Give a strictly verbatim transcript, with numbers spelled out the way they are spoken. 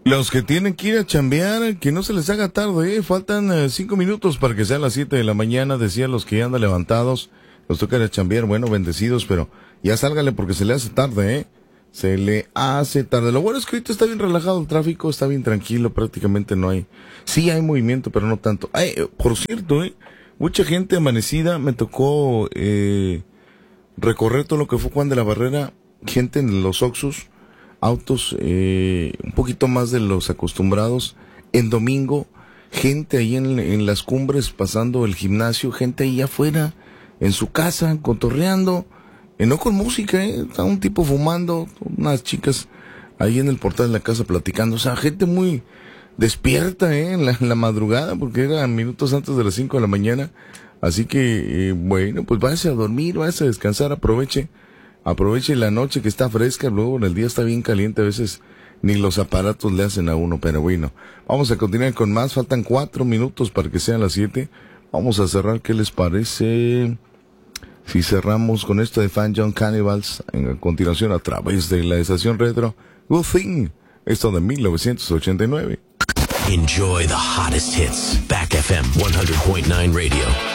Los que tienen que ir a chambear, que no se les haga tarde, ¿eh? Faltan eh, cinco minutos para que sean las siete de la mañana, decían los que ya andan levantados. Los toca ir a chambear, bueno, bendecidos, pero ya sálgale porque se le hace tarde, ¿eh? Se le hace tarde. Lo bueno es que ahorita está bien relajado el tráfico, está bien tranquilo, prácticamente no hay. Sí hay movimiento, pero no tanto. Ay, por cierto, ¿eh? Mucha gente amanecida, me tocó eh, recorrer todo lo que fue Juan de la Barrera, gente en los Oxxos, autos eh, un poquito más de los acostumbrados. En domingo, gente ahí en, en las cumbres pasando el gimnasio, gente ahí afuera, en su casa, cotorreando, y no con música, ¿eh? Está un tipo fumando, unas chicas ahí en el portal de la casa platicando, o sea, gente muy despierta, ¿eh? En la, en la madrugada, porque eran minutos antes de las cinco de la mañana, así que, eh, bueno, pues váyase a dormir, váyase a descansar, aproveche. Aproveche la noche que está fresca, luego en el día está bien caliente, a veces ni los aparatos le hacen a uno, pero bueno. Vamos a continuar con más, faltan cuatro minutos para que sean las siete. Vamos a cerrar, ¿qué les parece? Si cerramos con esto de Fan John Cannibals, en continuación a través de la estación retro, Good Thing, esto de mil novecientos ochenta y nueve. Enjoy the hottest hits, Back F M one hundred point nine Radio.